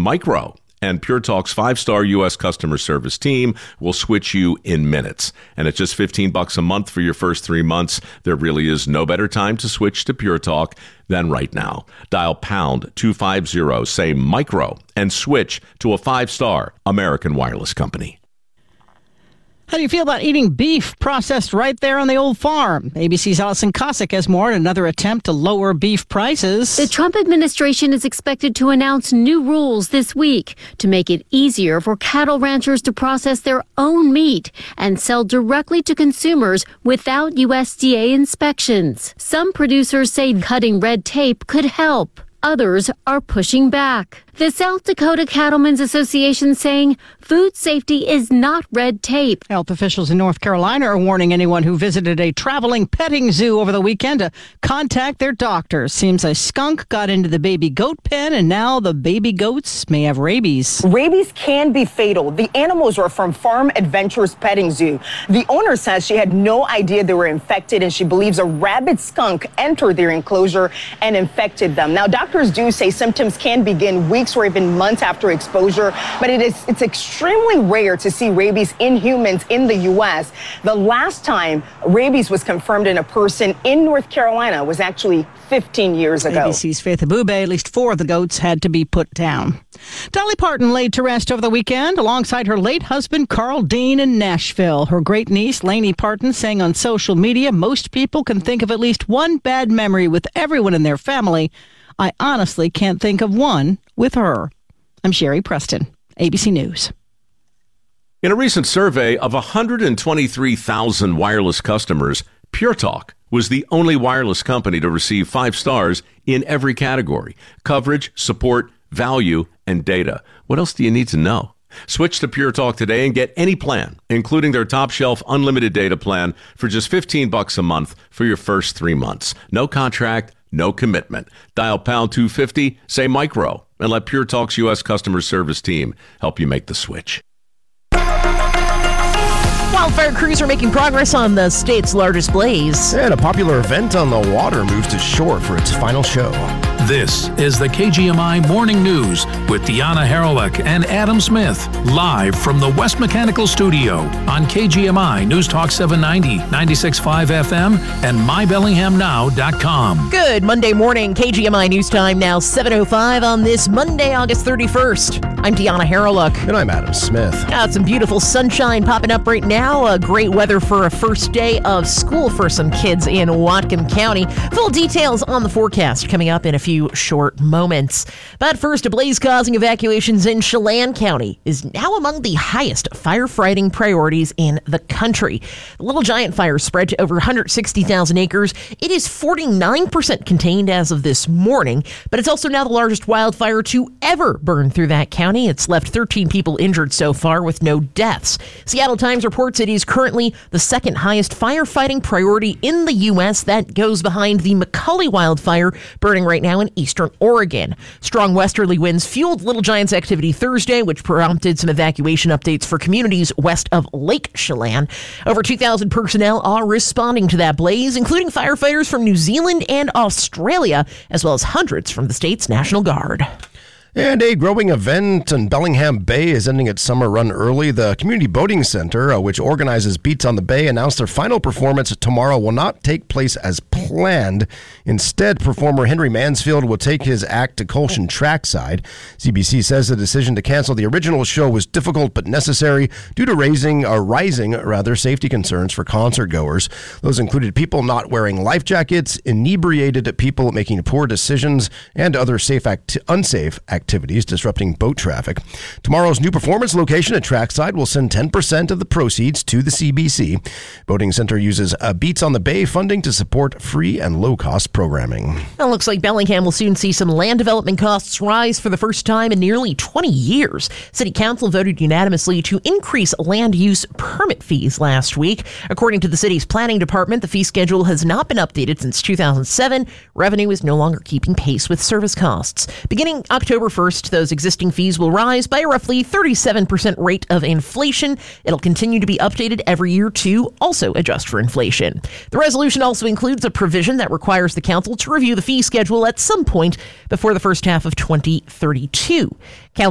Micro. And Pure Talk's 5-star U.S. customer service team will switch you in minutes. And at just $15 a month for your first 3 months, there really is no better time to switch to Pure Talk than right now. Dial pound 250, say Micro, and switch to a 5-star American Wireless company. How do you feel about eating beef processed right there on the old farm? ABC's Allison Cossack has more on another attempt to lower beef prices. The Trump administration is expected to announce new rules this week to make it easier for cattle ranchers to process their own meat and sell directly to consumers without USDA inspections. Some producers say cutting red tape could help. Others are pushing back. The South Dakota Cattlemen's Association saying food safety is not red tape. Health officials in North Carolina are warning anyone who visited a traveling petting zoo over the weekend to contact their doctor. Seems a skunk got into the baby goat pen, and now the baby goats may have rabies. Rabies can be fatal. The animals were from Farm Adventures Petting Zoo. The owner says she had no idea they were infected, and she believes a rabid skunk entered their enclosure and infected them. Now, doctors do say symptoms can begin weeks or even months after exposure, but it's extremely rare to see rabies in humans in the U.S. The last time rabies was confirmed in a person in North Carolina was actually 15 years ago. ABC's Faith Abube, at least 4 of the goats had to be put down. Dolly Parton laid to rest over the weekend alongside her late husband, Carl Dean, in Nashville. Her great niece, Lainey Parton, saying on social media, most people can think of at least one bad memory with everyone in their family. I honestly can't think of one with her. I'm Sherry Preston, ABC News. In a recent survey of 123,000 wireless customers, Pure Talk was the only wireless company to receive 5 stars in every category: coverage, support, value, and data. What else do you need to know? Switch to Pure Talk today and get any plan, including their top shelf unlimited data plan, for just $15 a month for your first 3 months. No contract, no commitment. Dial pound 250, say Micro, and let Pure Talk's U.S. customer service team help you make the switch. Wildfire crews are making progress on the state's largest blaze. And a popular event on the water moves to shore for its final show. This is the KGMI Morning News with Deanna Haralick and Adam Smith, live from the West Mechanical Studio on KGMI News Talk 790, 96.5 FM, and mybellinghamnow.com. Good Monday morning, KGMI News Time now 7:05 on this Monday, August 31st. I'm Deanna Haralick. And I'm Adam Smith. Got some beautiful sunshine popping up right now. Great weather for a first day of school for some kids in Whatcom County. Full details on the forecast coming up in a few short moments. But first, a blaze causing evacuations in Chelan County is now among the highest firefighting priorities in the country. The Little Giant fire spread to over 160,000 acres. It is 49% contained as of this morning, but it's also now the largest wildfire to ever burn through that county. It's left 13 people injured so far with no deaths. Seattle Times reports it is currently the second highest firefighting priority in the U.S. That goes behind the McCully wildfire burning right now in eastern Oregon. Strong westerly winds fueled Little Giant's activity Thursday, which prompted some evacuation updates for communities west of Lake Chelan. Over 2,000 personnel are responding to that blaze, including firefighters from New Zealand and Australia, as well as hundreds from the state's National Guard. And a growing event in Bellingham Bay is ending its summer run early. The Community Boating Center, which organizes Beats on the Bay, announced their final performance tomorrow will not take place as planned. Instead, performer Henry Mansfield will take his act to Colshan Trackside. CBC says the decision to cancel the original show was difficult but necessary due to rising safety concerns for concert goers. Those included people not wearing life jackets, inebriated people making poor decisions, and other unsafe activities disrupting boat traffic. Tomorrow's new performance location at Trackside will send 10% of the proceeds to the CBC. Boating Center uses Beats on the Bay funding to support free and low-cost programming. Well, it looks like Bellingham will soon see some land development costs rise for the first time in nearly 20 years. City Council voted unanimously to increase land use permit fees last week. According to the city's planning department, the fee schedule has not been updated since 2007. Revenue is no longer keeping pace with service costs. Beginning October 1st, those existing fees will rise by a roughly 37% rate of inflation. It'll continue to be updated every year to also adjust for inflation. The resolution also includes a provision that requires the council to review the fee schedule at some point before the first half of 2032.